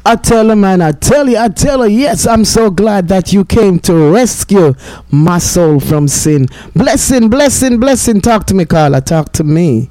I tell her, man, I tell her, yes, I'm so glad that you came to rescue my soul from sin. Blessing. Talk to me, Carla. Talk to me.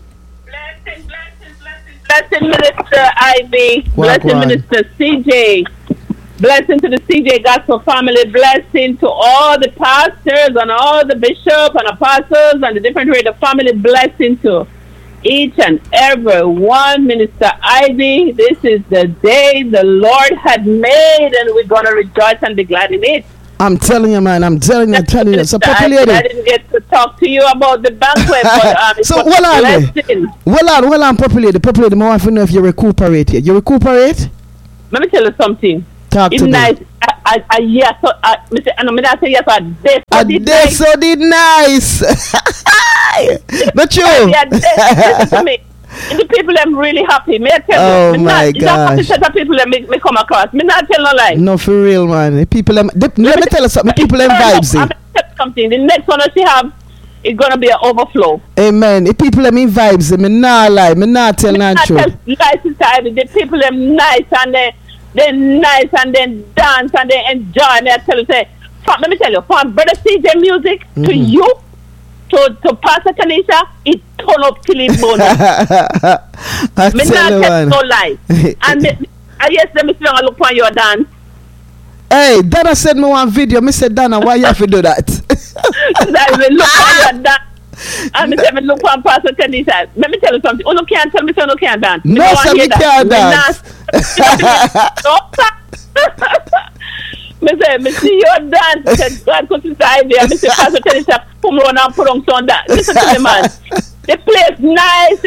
Blessing, Minister Ivy. Blessing, Minister CJ. Blessing to the CJ Gospel family. Blessing to all the pastors and all the bishops and apostles and the different radio family. Blessing to each and every one. Minister Ivy, this is the day the Lord had made, and we're going to rejoice and be glad in it. I'm telling you, man. I'm telling you. So, Papa Lady, I didn't get to talk to you about the banquet, but so hold on, Papa Lady. I want to know if you recuperate here. You recuperate? Let me tell you something. Talk it's to nice. me. Yes, so I say yes. So did nice. But you. Listen to me. The people I'm really happy. May I tell you? My gosh. It's not the people that me come across. Me not tell no lie. No, for real, man. The people let me tell you something. People them vibes. I'm tell something. The next one that she have is gonna be an overflow. Amen. The people them vibes. Me not lie. Me not tell no truth. The people them nice and they nice and they dance and they enjoy. Me I tell you, say, let me tell you, from Brother CJ music to you. To Pastor Tanisha, it turn up till it bone. I tell you, no lie. And yes, let me see how I look on your dance. Hey, Dana said me one video. Me said, Dana, why you have to do that? I will look on your dance. And me say, me look on Pastor Tanisha. Let me tell you something. You can't tell me so you can't dance. No, sir, me can't dance. Me see your dance. I said, God, because it's the idea. Me say, Pastor Tanisha, come on and put on some dance. Listen to me, man. The place nice.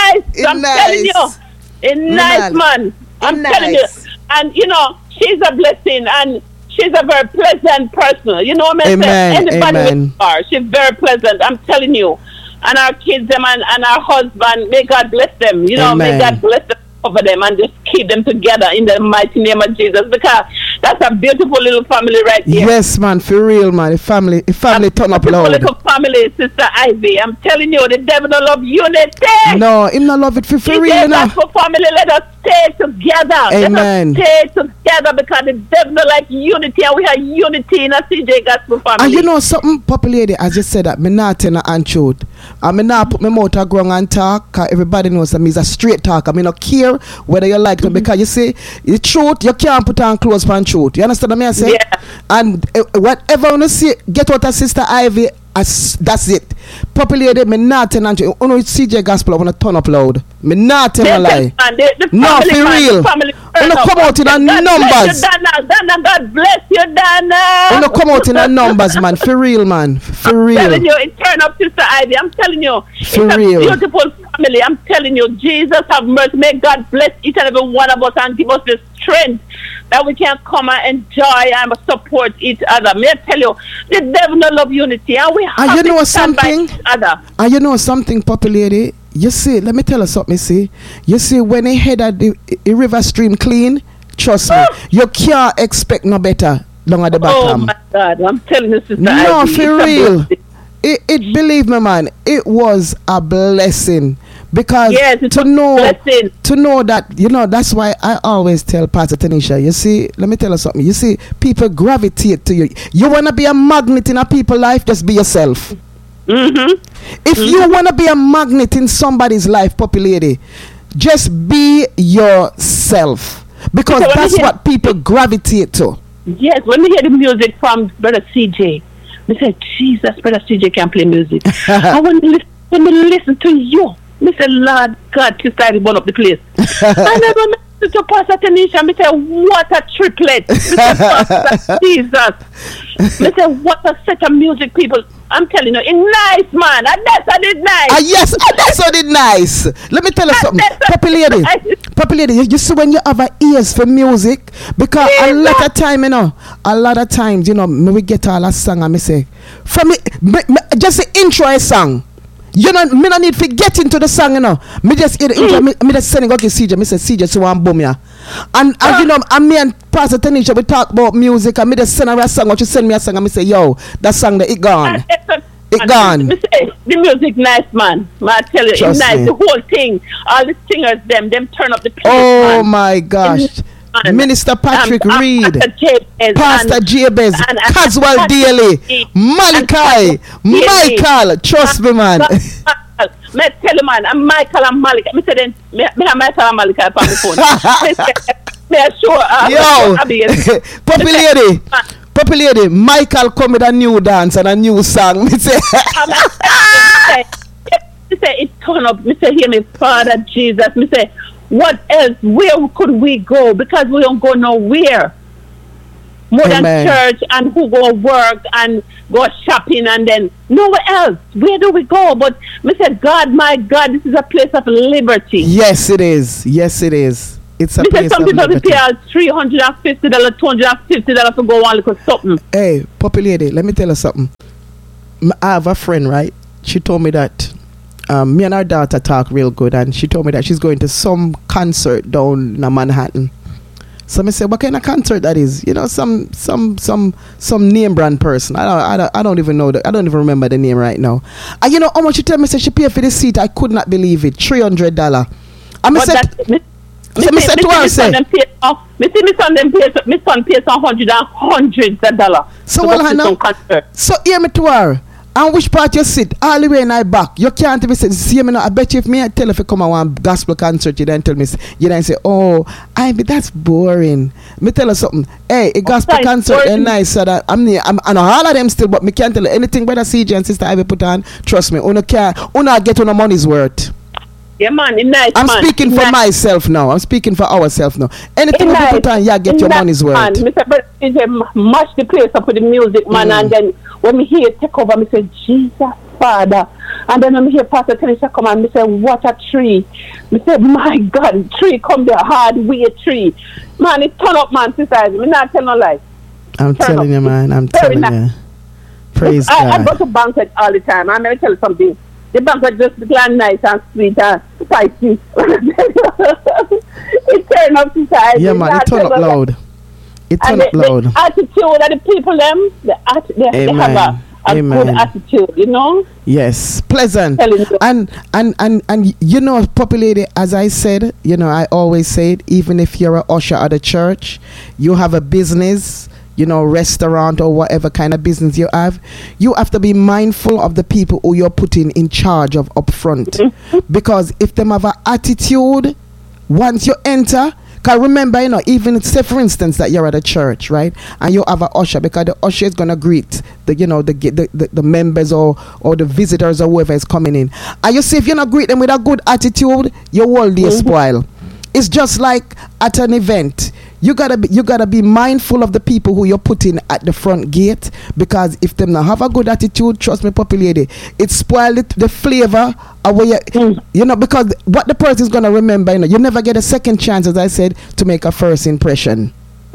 I'm telling you. It's nice, man. I'm telling you. And, you know, she's a blessing. And she's a very pleasant person. You know what I'm saying? Anybody with her. She's very pleasant. I'm telling you. And our kids, them and our husband, may God bless them. You know, may God bless them over them and just keep them together in the mighty name of Jesus, because that's a beautiful little family right here. Yes, man, for real, man. The family turn up loud. Little family, Sister Ivy. I'm telling you, the devil don't love unity. No, him not love it for real, you know. That's for family. Let us stay together. Amen. Let us stay together, because the devil don't like unity, and we have unity in a CJ Gospel family. And you know something, Papa Lady, I just said that me not tell no untruth. I me not put my mouth to ground and talk, cause everybody knows that me is a straight talker. I mean, not care whether you like it, because you see, the truth, you can't put on clothes for truth. You understand what I say? Yeah. And whatever you see, get what a Sister Ivy, that's it. Papa Lady, me not tell you. You know, it's CJ Gospel, I want to turn up loud. Me not tell a lie. No, for real. You know, come out in a numbers. God bless you, Dana. You know, come out in a numbers, man. For real, man. For real. I'm telling you, it turn up, Sister Ivy. I'm telling you. For it's real. A beautiful family. I'm telling you, Jesus have mercy. May God bless each and every one of us and give us the strength that we can come and enjoy and support each other. May I tell you, the devil no love unity, and we have to stand by each other. And you know something, Papa Lady? You see, let me tell you something, see. You see, when they head at the river stream clean, trust me, you can't expect no better long at the bottom. Oh my God, I'm telling you, Sister No, Ivy, for real. It believe me, man, it was a blessing. Because to know that, you know, that's why I always tell Pastor Tanisha, you see, let me tell you something. You see, people gravitate to you. You want to be a magnet in a people's life, just be yourself. If you want to be a magnet in somebody's life, Papa Lady, just be yourself. Because that's what people gravitate to. Yes, when we hear the music from Brother CJ, we say, Jesus, Brother CJ can play music. I want to listen to you. I said, Lord God, Sister Ivy burn up the place. I never met to Pastor Tanisha. I said, what a triplet. I said, Jesus. I said, what a set of music, people. I'm telling you, it's nice, man. And that's I did nice. Yes, that's I did nice. Let me tell you something. Papa Lady, you see when you have ears for music, because a lot of times, you know, we get all a song and me say, for me, just the intro a song. You know, me no need to get into the song, you know. Me just hear the intro, me just sending okay CJ. Me say CJ so one boom ya. And you know, and me and Pastor Tanisha we talk about music, and me just send her a song. What you send me a song, and me say, yo, that song that it gone. It gone. Me say, the music nice, man. I tell you, it's nice. The whole thing, all the singers, them turn up the place. Oh man. My gosh. Minister Patrick Reed, Pastor Jabez, and Caswell Daly, Malachi, Michael. Trust me, man. Me tell you, man, I'm Michael and Malika. Me say then, me have Michael and Malika on the phone. Me sure. Yo, Poppy lady, Michael come with a new dance and a new song. Me say, me say it turn up. Me say, hear me, Father Jesus. Me say, what else? Where could we go? Because we don't go nowhere. More than church and who go work and go shopping and then nowhere else. Where do we go? But me said, God, my God, this is a place of liberty. Yes, it is. Yes, it is. It's a place of liberty. Some people pay $350, $250 to go on look at something. Hey, Poppy lady, let me tell you something. I have a friend, right? She told me that me and her daughter talk real good, and she told me that she's going to some concert down in Manhattan. So I said, what kind of concert that is? You know, some name brand person. I don't even know. I don't even remember the name right now. And you know how much she tell me? Say she paid for the seat. I could not believe it. $300. I said, me said to her, say, my son pays hundreds of dollars. So well, Hannah. So hear me to her. And which part you sit? All the way in my back. You can't even say, see me now. I bet you if me I tell if you come and one gospel concert, you then tell me, you then say, oh, that's boring. Me tell you something. Hey, a gospel concert is nice. So that I know all of them still, but me can't tell you anything Brother CJ and Sister Ivy put on. Trust me, una get on money's worth. Yeah, man, it's nice. I'm speaking for myself now. I'm speaking for ourselves now. Anything we put on, get your money's worth. Man, Mr. Brother CJ mash the place up with the music, man, and then when me hear it take over, me say, Jesus, Father. And then when me hear Pastor Tanisha come and me say, what a tree. Me say, my God, tree come there, hard way tree. Man, it turn up, man, sister. Me not tell no lie. I'm telling you, man. I'm telling you. Praise God. I go to banquet all the time. I'm going to tell you something. The banquet just become nice and sweet and spicy. It turn up, sister. Yeah, man, it turn up loud. It turn up loud. The attitude of the people, they have a good attitude, you know. Yes, pleasant. And you know, Poppy lady, as I said, you know, I always say it. Even if you're an usher at a church, you have a business, you know, restaurant or whatever kind of business you have to be mindful of the people who you're putting in charge of up front, because if them have an attitude, once you enter. Because remember, you know, even say for instance that you're at a church, right, and you have an usher, because the usher is gonna greet the members or the visitors or whoever is coming in, and you see if you not greet them with a good attitude, your whole day spoil. It's just like at an event. You gotta be mindful of the people who you're putting at the front gate, because if them not have a good attitude, trust me, Poppy lady, it spoil the flavor of where you know, because what the person is gonna remember, you know, you never get a second chance, as I said, to make a first impression.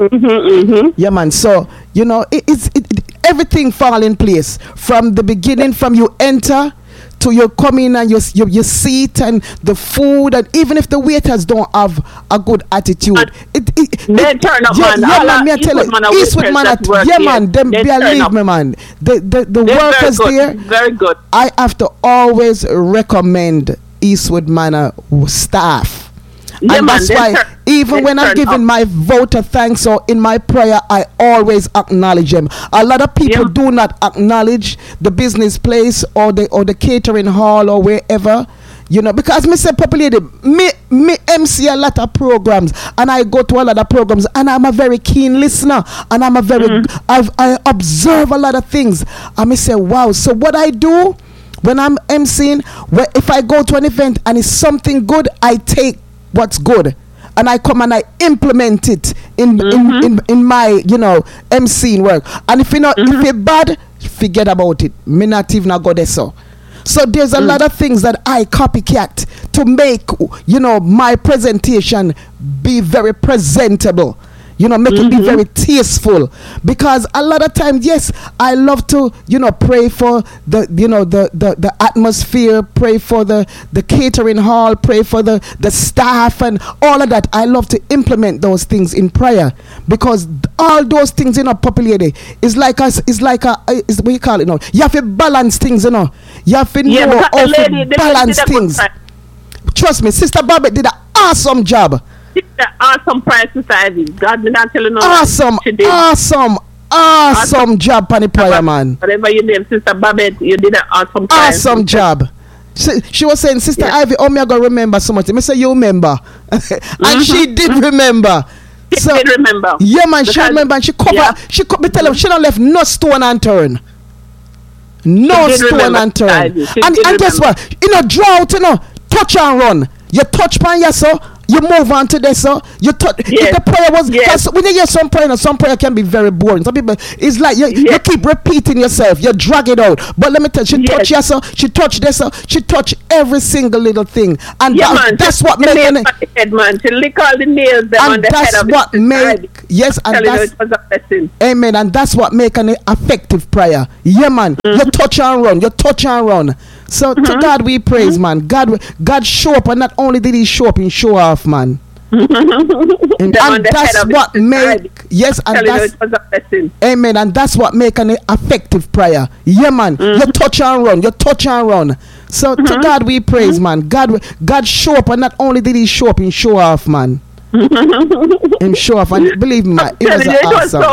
Yeah, man. So you know, everything fall in place from the beginning, from you enter to you come in and your seat and the food, and even if the waiters don't have a good attitude, they turn up, man. Yeah, man, me I tell you, Eastwood man, yeah, man, them believe me, man. The workers there, very good. I have to always recommend Eastwood Manor staff. Yeah, and that's why even when I'm giving my vote of thanks or in my prayer, I always acknowledge them. A lot of people do not acknowledge the business place or the catering hall or wherever, you know, because me say populated me MC a lot of programs, and I go to a lot of programs, and I'm a very keen listener, and I'm a very I observe a lot of things, and me say, wow. So what I do when I'm MCing, if I go to an event and it's something good, I take what's good and I come and I implement it in my, you know, MCing work. And if you know, if it's bad, forget about it. Me not even go there. So there's a lot of things that I copycat to make, you know, my presentation be very presentable. You know, make it be very tasteful, because a lot of times, yes, I love to, you know, pray for the, you know, the atmosphere, pray for the catering hall, pray for the staff and all of that. I love to implement those things in prayer, because all those things, you know, populated is like what you call it now. You have to balance things, you know. You have to know how to balance things. Trust me, Sister Bobby did an awesome job. Awesome price, Sister Ivy. God did not tell you no. Awesome job, Panny Prayer, man. Whatever you name, Sister Babette, you did an awesome price. Awesome job. She was saying, Sister Ivy, oh, me I go remember so much. Me say, you remember. And she did remember. She did remember. Yeah, man, she remember. And she covered, me tell her, she don't left no stone unturned. No stone unturned. And guess what? In a drought, touch and run. You touch pan so you move on to this, so you touch. If the prayer was, when you hear some prayer can be very boring. Some people, it's like you keep repeating yourself, you drag it out. But let me tell you, she touch she touch this, she touch every single little thing, and that's what makes it. Man, she lick all the nails on the head of what make and that's amen, and that's what make an effective prayer. Yeah, man, you touch and run. So to God we praise, man. God show up, and not only did He show up, He show off, man. and that's what make and that's amen, and that's what make an effective prayer. Yeah, man. You touch and run. So to God we praise, man. God show up, and not only did He show up, He show off, man. Him show off, and believe me, man, it was awesome.